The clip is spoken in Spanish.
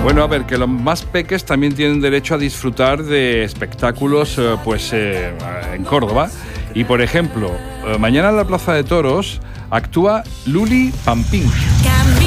Bueno, a ver, que los más peques también tienen derecho a disfrutar de espectáculos en Córdoba. Y, por ejemplo, mañana en la Plaza de Toros actúa Luli Pampín.